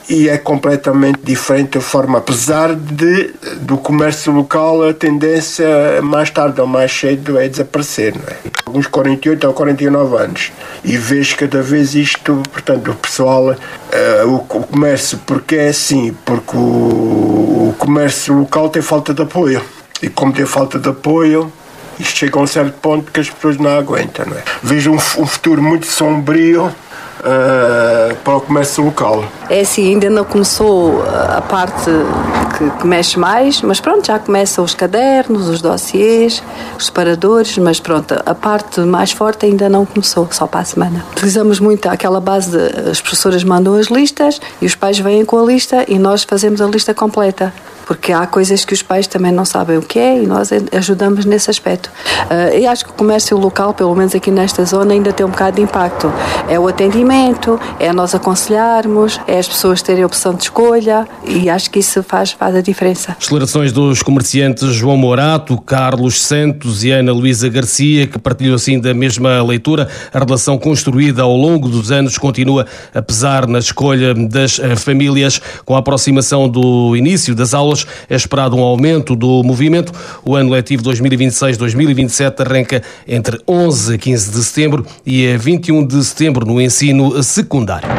e é completamente diferente a forma, apesar do comércio local, a tendência mais tarde ou mais cedo é desaparecer, não é? Alguns 48 ou 49 anos, e vejo cada vez isto, portanto, o pessoal, o comércio, porque é assim, porque o comércio local tem falta de apoio, e como tem falta de apoio, isto chega a um certo ponto que as pessoas não aguentam, não é? Vejo um futuro muito sombrio para o comércio local. É assim, ainda não começou a parte que mexe mais, mas pronto, já começam os cadernos, os dossiês, os separadores, mas pronto, a parte mais forte ainda não começou, só para a semana. Utilizamos muito aquela base as professoras mandam as listas e os pais vêm com a lista e nós fazemos a lista completa. Porque há coisas que os pais também não sabem o que é e nós ajudamos nesse aspecto. Eu acho que o comércio local, pelo menos aqui nesta zona, ainda tem um bocado de impacto. É o atendimento, é nós aconselharmos, é as pessoas terem a opção de escolha e acho que isso faz a diferença. Declarações dos comerciantes João Morato, Carlos Santos e Ana Luísa Garcia, que partilham assim da mesma leitura. A relação construída ao longo dos anos continua a pesar na escolha das famílias. Com a aproximação do início das aulas, é esperado um aumento do movimento. O ano letivo 2026-2027 arranca entre 11 a 15 de setembro e a 21 de setembro no ensino secundário.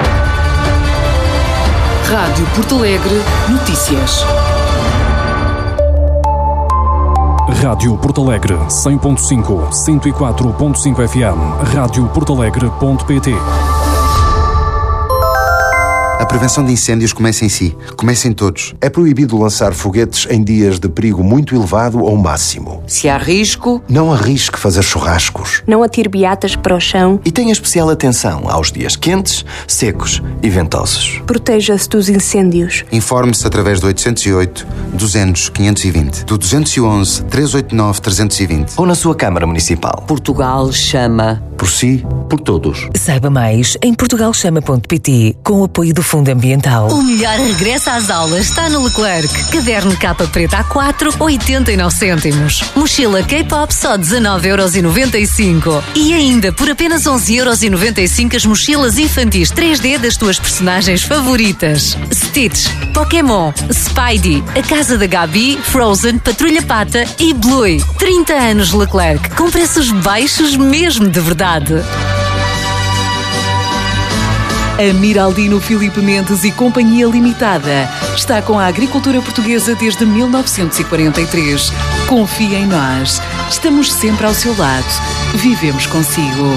Rádio Porto Alegre Notícias. Rádio Porto Alegre 100.5, 104.5 FM, radioportalegre.pt. A prevenção de incêndios começa em si, começa em todos. É proibido lançar foguetes em dias de perigo muito elevado ou máximo. Se há risco, não arrisque fazer churrascos. Não atire beatas para o chão. E tenha especial atenção aos dias quentes, secos e ventosos. Proteja-se dos incêndios. Informe-se através do 808 200 520, do 211 389 320 ou na sua Câmara Municipal. Portugal chama. Por si, por todos. Saiba mais em portugalchama.pt, com o apoio do Fundo Ambiental. O melhor regresso às aulas está no Leclerc. Caderno capa preta A4, 89 cêntimos. Mochila K-pop só 19,95€. E ainda, por apenas 11,95€ as mochilas infantis 3D das tuas personagens favoritas. Stitch, Pokémon, Spidey, A Casa da Gabi, Frozen, Patrulha Pata e Bluey. 30 anos Leclerc, com preços baixos mesmo de verdade. Amiraldino Filipe Mendes e Companhia Limitada está com a agricultura portuguesa desde 1943. Confie em nós. Estamos sempre ao seu lado. Vivemos consigo.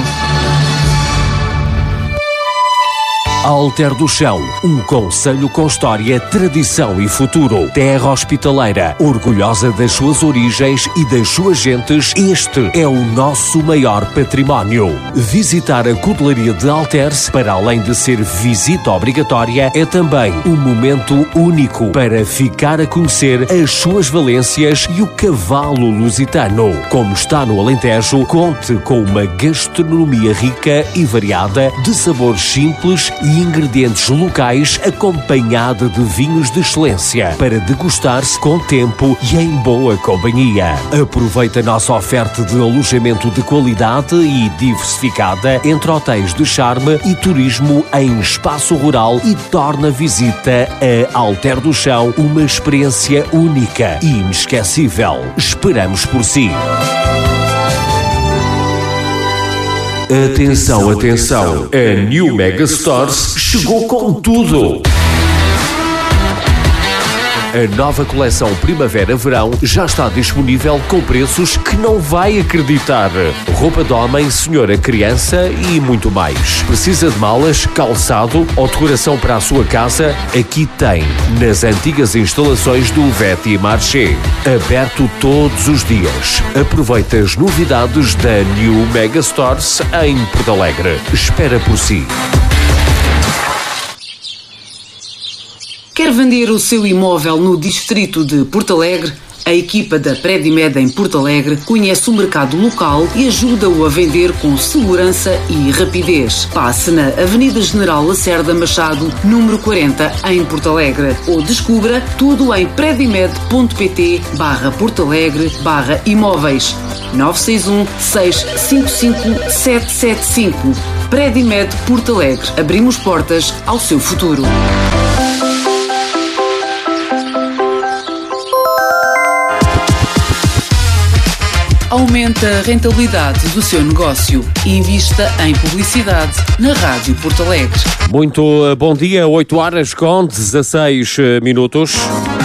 Alter do Chão, um concelho com história, tradição e futuro. Terra hospitaleira, orgulhosa das suas origens e das suas gentes, este é o nosso maior património. Visitar a Cutelaria de Alters, para além de ser visita obrigatória, é também um momento único para ficar a conhecer as suas valências e o cavalo lusitano. Como está no Alentejo, conte com uma gastronomia rica e variada, de sabores simples e ingredientes locais, acompanhada de vinhos de excelência, para degustar-se com tempo e em boa companhia. Aproveite a nossa oferta de alojamento de qualidade e diversificada entre hotéis de charme e turismo em espaço rural e torna a visita a Alter do Chão uma experiência única e inesquecível. Esperamos por si. Atenção, atenção! A New Mega Stores chegou com tudo! A nova coleção Primavera-Verão já está disponível com preços que não vai acreditar. Roupa de homem, senhora, criança e muito mais. Precisa de malas, calçado ou decoração para a sua casa? Aqui tem, nas antigas instalações do Veti Marché. Aberto todos os dias. Aproveite as novidades da New Mega Stores em Porto Alegre. Espera por si. Quer vender o seu imóvel no distrito de Porto Alegre? A equipa da Predimed em Porto Alegre conhece o mercado local e ajuda-o a vender com segurança e rapidez. Passe na Avenida General Lacerda Machado, número 40, em Porto Alegre. Ou descubra tudo em predimed.pt/Porto Alegre/imóveis. 961 655 775. Predimed Porto Alegre. Abrimos portas ao seu futuro. aumente a rentabilidade do seu negócio e invista em publicidade na Rádio Porto Alegre. Muito bom dia, 8h16.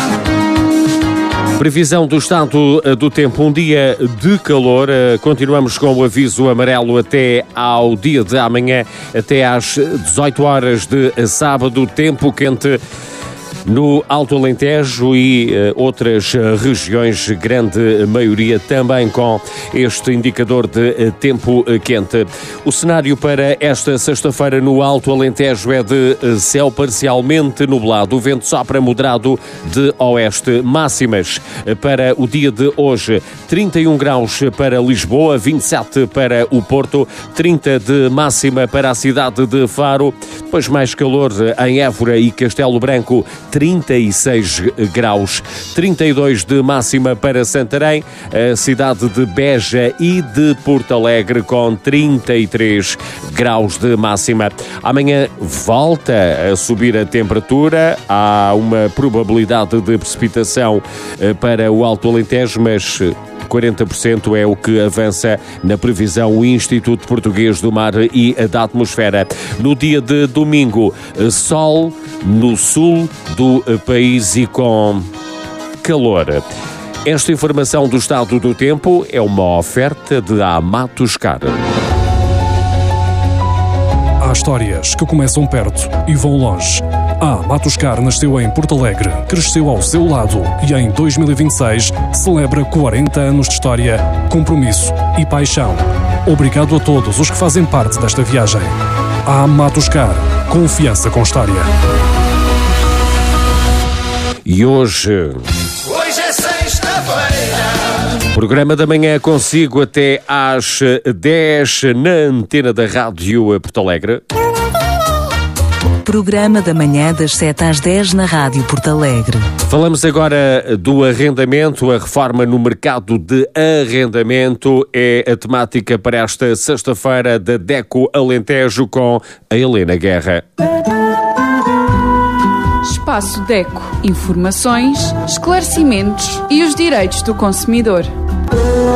Previsão do estado do tempo, um dia de calor. Continuamos com o aviso amarelo até ao dia de amanhã, até às 18 horas de sábado. Tempo quente no Alto Alentejo e outras regiões, grande maioria também com este indicador de tempo quente. O cenário para esta sexta-feira no Alto Alentejo é de céu parcialmente nublado. O vento sopra moderado de oeste. Máximas para o dia de hoje: 31 graus para Lisboa, 27 para o Porto, 30 de máxima para a cidade de Faro. Depois mais calor em Évora e Castelo Branco, 36 graus, 32 de máxima para Santarém, a cidade de Beja e de Porto Alegre com 33 graus de máxima. Amanhã volta a subir a temperatura, há uma probabilidade de precipitação para o Alto Alentejo, mas 40% é o que avança na previsão o Instituto Português do Mar e da Atmosfera. No dia de domingo, sol no sul do país e com calor. Esta informação do estado do tempo é uma oferta de Matos Car. Há histórias que começam perto e vão longe. Matos Car nasceu em Porto Alegre, cresceu ao seu lado e em 2026 celebra 40 anos de história, compromisso e paixão. Obrigado a todos os que fazem parte desta viagem. Matos Car, confiança com história. E hoje é sexta-feira. Programa da manhã consigo até às 10 na antena da Rádio Porto Alegre. Programa da manhã das 7 às 10 na Rádio Porto Alegre. Falamos agora do arrendamento. A reforma no mercado de arrendamento é a temática para esta sexta-feira da DECO Alentejo com a Helena Guerra. Espaço DECO. Informações, esclarecimentos e os direitos do consumidor.